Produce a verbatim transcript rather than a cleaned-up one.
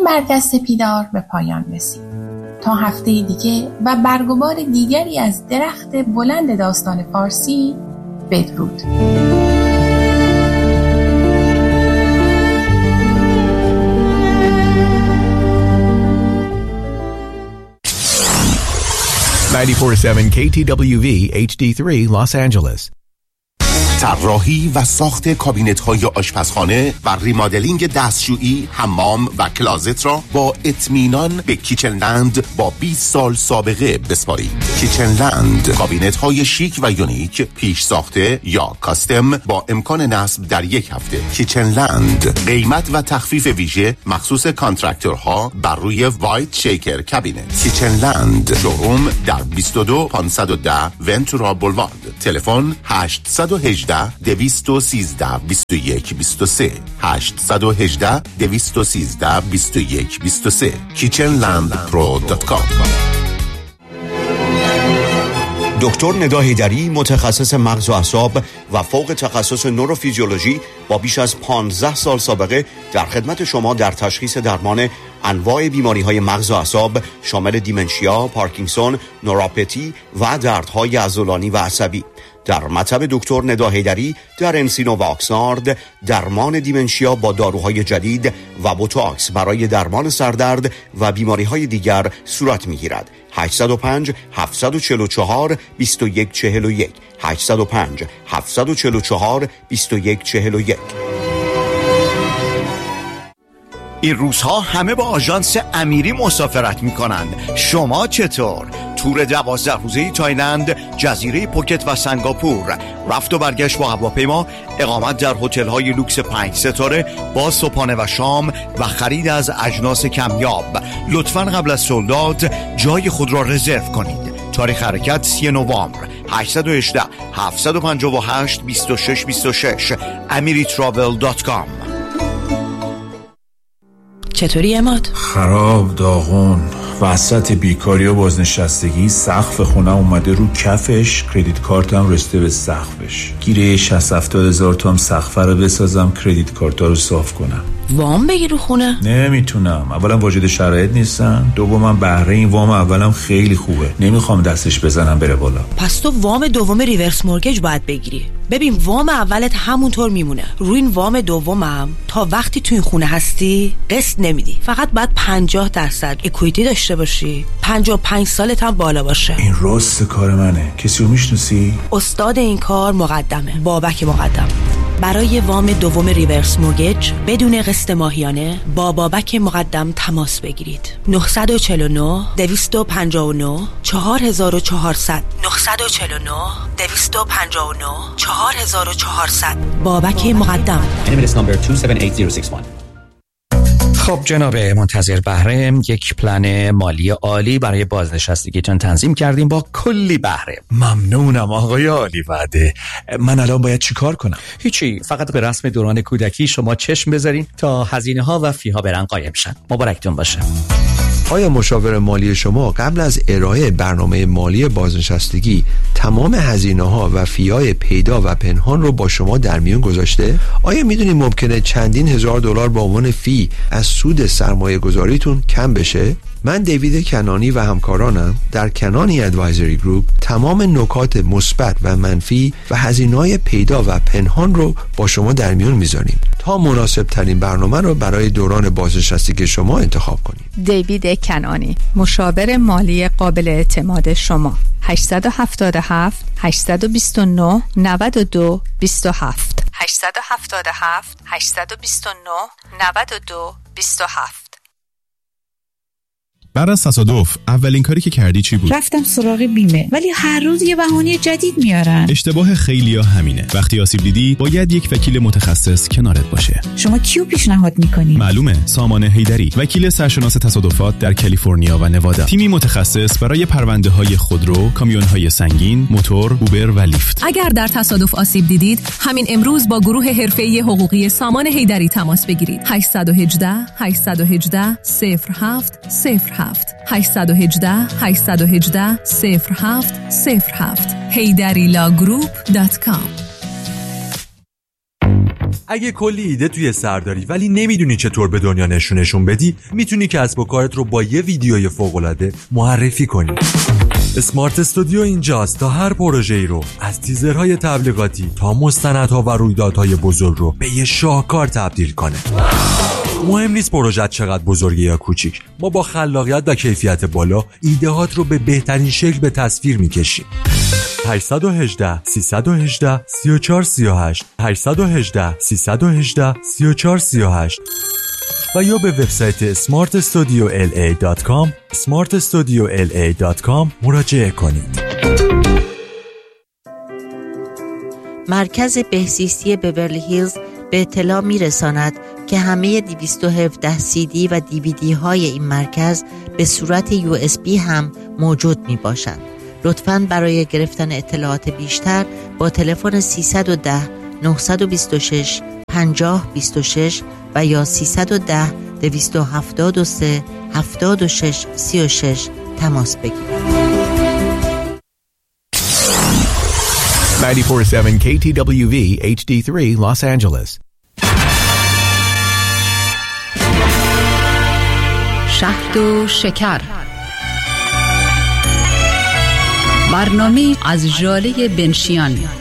این مرکز سپیدار به پایان رسید. تا هفته دیگه و برگزار دیگری از درخت بلند داستان فارسی، بدرود. نود و چهار ممیز هفت کی تی دبلیو وی اچ دی سه Los Angeles. طراحی و ساخت کابینت‌های آشپزخانه و ریمادلینگ دستشویی، حمام و کلازت را با اطمینان به کیچنلند با بیست سال سابقه بسپارید. کیچنلند کابینت‌های شیک و یونیک، پیش ساخته یا کاستم با امکان نصب در یک هفته. کیچنلند قیمت و تخفیف ویژه مخصوص کانترکتورها بر روی وایت شیکر کابینت. کیچنلند شوروم در بیست و دو پانصد و ده ونتورا بولوارد. تلفن هشت یک هشت دویست و سیزده بیست و یک بیست و سه هشت یک هشت دویست و سیزده بیست و یک بیست و سه کیچن لند پرو دات کام. دکتر ندا حیدری، متخصص مغز و اعصاب و فوق تخصص نوروفیزیولوژی با بیش از پانزده سال سابقه در خدمت شما در تشخیص درمان انواع بیماری‌های مغز و اعصاب شامل دیمنشیا، پارکینسون، نوروپاتی و دردهای عضلانی و عصبی. در مطب دکتر ندا حیدری در انسینو و آکسنارد درمان دیمنشیا با داروهای جدید و بوتاکس برای درمان سردرد و بیماری‌های دیگر صورت می‌گیرد. هشت صفر پنج هفت چهار چهار بیست و یک چهل و یک هشت صفر پنج هفت چهار چهار بیست و یک چهل و یک. این روزها همه با آژانس امیری مسافرت می‌کنند. شما چطور؟ تور دوازده روزه تایلند، جزیره پوکت و سنگاپور، رفت و برگشت با هواپیما، اقامت در هتل‌های لوکس پنج ستاره با صبحانه و شام و خرید از اجناس کمیاب. لطفاً قبل از سولدات جای خود را رزرو کنید. تاریخ حرکت سی نوامبر. هشت یک هشت هفت پنج هشت دو شش دو شش امری تراول دات کام. چطوری عماد؟ خراب، داغون، وسط بیکاری و بازنشستگی. سقف خونه اومده رو کفش، کردیت کارتم رسیده به سقفش. گیره شصت هفتاد هزار توام سقفه رو بسازم، کردیت کارتا رو صاف کنم. وام بگیر رو خونه؟ نمیتونم. اولا واجد شرایط نیستن، دومم بهره این وام اولم خیلی خوبه، نمیخوام دستش بزنم بره بالا. پس تو وام دوم ریورس مورگیج باید بگیری. ببین وام اولت همونطور میمونه، روی این وام دومم تا وقتی تو این خونه هستی قسط نمیدی، فقط باید پنجاه درصد اکویتی داشته باشی، پنجاه و پنج سالت هم بالا باشه. این راست کار منه. کسی رو میشناسی؟ استاد این کار مقدمه، بابک مقدم. برای وام دوم ریورس مورگیج بدون قسط ماهیانه با بابک مقدم تماس بگیرید. نه چهار نه دویست و پنجاه و نه چهار هزار و چهارصد نه چهار نه دویست و پنجاه و نه چهار هزار و چهارصد بابک مقدم. Enemies number two seven eight zero six one. خب جناب منتظر بهره، یک پلن مالی عالی برای بازنشستگیتون تنظیم کردیم با کلی بهره. ممنونم آقای عالی وعده. من الان باید چی کار کنم؟ هیچی، فقط به رسم دوران کودکی شما چشم بذارین تا هزینه ها و فی ها برن قایم شن. مبارکتون باشه. آیا مشاور مالی شما قبل از ارائه برنامه مالی بازنشستگی تمام هزینه‌ها و فی‌های پیدا و پنهان رو با شما در میون گذاشته؟ آیا میدونید ممکنه چندین هزار دلار به عنوان فی از سود سرمایه گذاریتون کم بشه؟ من دیوید کنانی و همکارانم در کنانی ادوایزری گروپ تمام نکات مثبت و منفی و هزینه‌های پیدا و پنهان رو با شما در میون میذاریم تا مناسب ترین برنامه رو برای دوران بازنشستگی شما انتخاب کنید. دیوید کنانی، مشاور مالی قابل اعتماد شما. هشت هفت هفت هشت دو نه نه دو دو هفت هشت هفت هفت هشت دو نه نه دو دو هفت. بعد از تصادف اولین کاری که کردی چی بود؟ رفتم سراغ بیمه، ولی هر روز یه بهونه جدید میارن. اشتباه خیلیا همینه. وقتی آسیب دیدی باید یک وکیل متخصص کنارت باشه. شما کیو پیشنهاد میکنی؟ معلومه، سامان حیدری، وکیل سرشناس تصادفات در کالیفرنیا و نوادا. تیمی متخصص برای پرونده‌های خودرو، کامیون‌های سنگین، موتور، اوبر و لیفت. اگر در تصادف آسیب دیدید، همین امروز با گروه حرفه‌ای حقوقی سامان حیدری تماس بگیرید. هشت یک هشت هشت یک هشت صفر هفت صفر هفت هشت یک هشت هشت یک هشت صفر هفت صفر هفت حیدری لا گروپ دات کام. اگه کلی ایده توی سر داری ولی نمیدونی چطور به دنیا نشونشون بدی، میتونی کسب و کارت رو با یه ویدیوی فوق‌العاده معرفی کنی. اسمارت استودیو اینجاست تا هر پروژه‌ای رو از تیزرهای تبلیغاتی تا مستندها و رویدادهای بزرگ رو به یه شاهکار تبدیل کنه. مهم نیست پروژه چقدر بزرگه یا کوچیک، ما با خلاقیت و کیفیت بالا ایده‌هات رو به بهترین شکل به تصویر می‌کشیم. هشت یک هشت سه یک هشت سه چهار سه هشت هشت یک هشت سه یک هشت سه چهار سه هشت و یا به وبسایت اسمارت استودیو ال ای دات کام اسمارت استودیو ال ای دات کام مراجعه کنید. مرکز بهزیستی بیورلی هیلز به اطلاع می‌رساند که همه دویست و هفده سی دی و دیویدی های این مرکز به صورت یو اس بی هم موجود میباشند. لطفاً برای گرفتن اطلاعات بیشتر با تلفن سیصد و ده نهصد و بیست و شش پنجاه بیست و شش و یا سیصد و ده دویست و هفتاد و سه هفتاد و شش سی و شش تماس بگیرید. نود و چهار ممیز هفت کی تی دبلیو وی اچ دی سه Los Angeles. شهد و شکر، برنامه از ژاله بنشیان